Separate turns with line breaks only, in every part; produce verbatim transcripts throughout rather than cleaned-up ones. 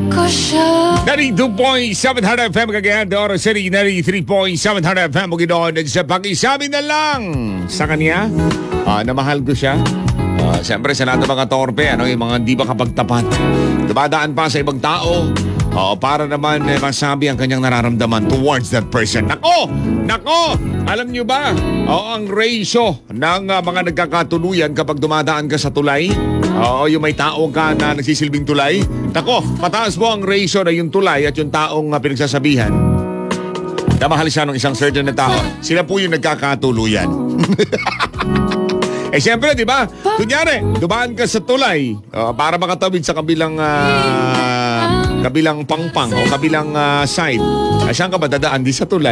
ninety-two point seven Hard F M Cagayan de Oro City, ninety-three point seven Hard F M Bukidnon. Sa pag-isabi na lang sa kanya uh, na mahal ko siya. Uh, Siyempre sa lahat ng mga torpe, ano, yung mga hindi makapagtapat, dumadaan pa sa ibang tao uh, para naman eh, masabi ang kanyang nararamdaman towards that person. Nako! Nako! Alam nyo ba? Oo, ang ratio ng uh, mga nagkakatuluyan kapag dumadaan ka sa tulay. Oo, yung may tao ka na nagsisilbing tulay. Nako, pataas mo ang ratio na yung tulay at yung taong uh, pinagsasabihan na mahal siya ng isang certain na tao. Sila po yung nagkakatuluyan. Eh siyempre, di ba? Kunyari, dumaan ka sa tulay uh, para makatawid sa kabilang uh, kabilang pangpang o kabilang uh, side. Uh, saan ka ba dadaan? Di sa tulay.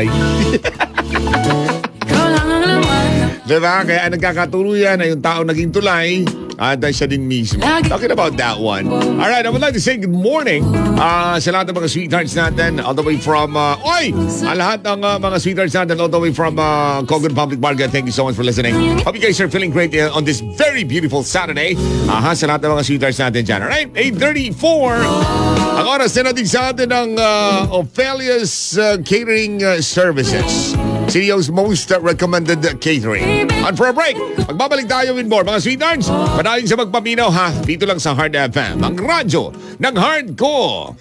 Diba? Kaya nagkakatuluyan na yung tao naging tulay at uh, siya din mismo. Talking about that one. Alright, I would like to say good morning uh, sa lahat ng mga sweethearts natin all the way from... Uh, oy! Ang lahat ng uh, mga sweethearts natin all the way from uh, Cogon Public Market. Thank you so much for listening. Hope you guys are feeling great uh, on this very beautiful Saturday. Aha, sa lahat ng mga sweethearts natin dyan. Alright, eight thirty-four. Ang oras na natin sa atin ng uh, Ophelia's uh, Catering uh, Services. C D O's most uh, recommended uh, catering. And for a break, magbabalik tayo with more. Mga sweethearts, panahin sa magpaminaw ha. Dito lang sa Hard F M, ang radyo ng Hardcore.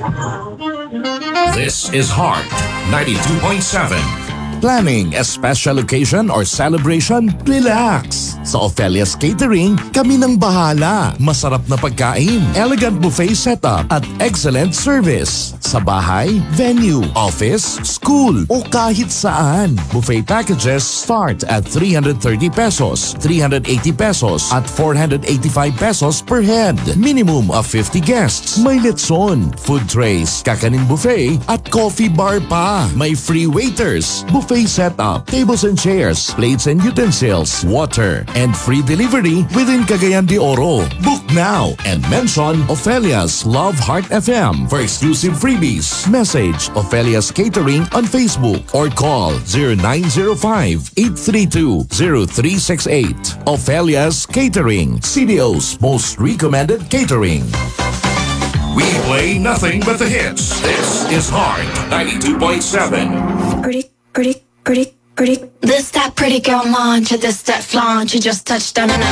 This is Hard ninety-two point seven. Planning a special occasion or celebration? Relax! Sa Ophelia's Catering, kami nang bahala. Masarap na pagkain, elegant buffet setup at excellent service. Sa bahay, venue, office, school o kahit saan. Buffet packages start at three hundred thirty pesos, three hundred eighty pesos at four hundred eighty-five pesos per head. Minimum of fifty guests. May letson, food trays, kakanin buffet at coffee bar pa. May free waiters, buffet setup, tables and chairs, plates and utensils, water, and free delivery within Cagayan de Oro. Book now and mention Ophelia's Love Heart F M for exclusive freebies. Message Ophelia's Catering on Facebook or call zero nine zero five, eight three two, zero three six eight. Ophelia's Catering, C D O's most recommended catering. We play nothing but the hits. This is Hard ninety-two point seven.
Pretty, pretty, pretty, pretty. This that pretty girl mantra, this that flaunt. You just touched on an